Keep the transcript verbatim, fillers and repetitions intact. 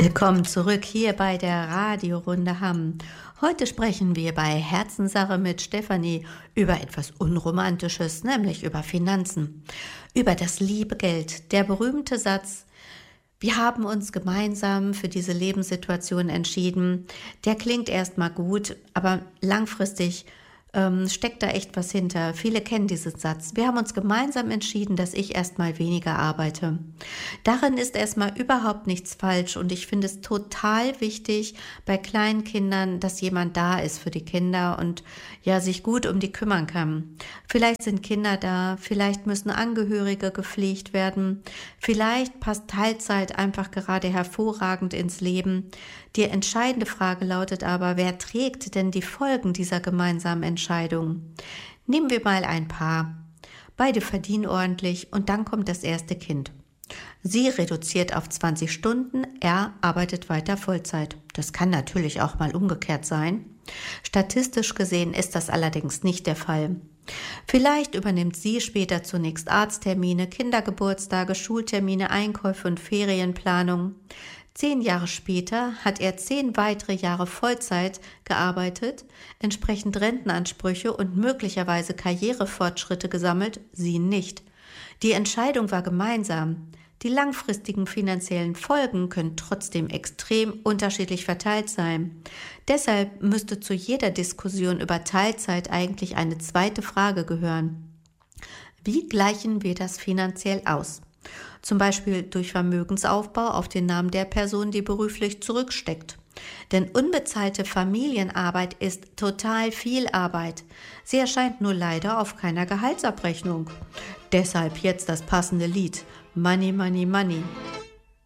Willkommen zurück hier bei der Radiorunde Hamm. Heute sprechen wir bei Herzenssache mit Stefanie über etwas Unromantisches, nämlich über Finanzen, über das liebe Geld. Der berühmte Satz: Wir haben uns gemeinsam für diese Lebenssituation entschieden. Der klingt erstmal gut, aber langfristig ähm, steckt da echt was hinter. Viele kennen diesen Satz. Wir haben uns gemeinsam entschieden, dass ich erstmal weniger arbeite. Darin ist erstmal überhaupt nichts falsch und ich finde es total wichtig bei kleinen Kindern, dass jemand da ist für die Kinder und ja, sich gut um die kümmern kann. Vielleicht sind Kinder da, vielleicht müssen Angehörige gepflegt werden, vielleicht passt Teilzeit einfach gerade hervorragend ins Leben. Die entscheidende Frage lautet aber, wer trägt denn die Folgen dieser gemeinsamen Entscheidung? Nehmen wir mal ein Paar. Beide verdienen ordentlich und dann kommt das erste Kind. Sie reduziert auf zwanzig Stunden, er arbeitet weiter Vollzeit. Das kann natürlich auch mal umgekehrt sein. Statistisch gesehen ist das allerdings nicht der Fall. Vielleicht übernimmt sie später zunächst Arzttermine, Kindergeburtstage, Schultermine, Einkäufe und Ferienplanung. Zehn Jahre später hat er zehn weitere Jahre Vollzeit gearbeitet, entsprechend Rentenansprüche und möglicherweise Karrierefortschritte gesammelt, sie nicht. Die Entscheidung war gemeinsam. Die langfristigen finanziellen Folgen können trotzdem extrem unterschiedlich verteilt sein. Deshalb müsste zu jeder Diskussion über Teilzeit eigentlich eine zweite Frage gehören. Wie gleichen wir das finanziell aus? Zum Beispiel durch Vermögensaufbau auf den Namen der Person, die beruflich zurücksteckt. Denn unbezahlte Familienarbeit ist total viel Arbeit. Sie erscheint nur leider auf keiner Gehaltsabrechnung. Deshalb jetzt das passende Lied: Money, Money, Money.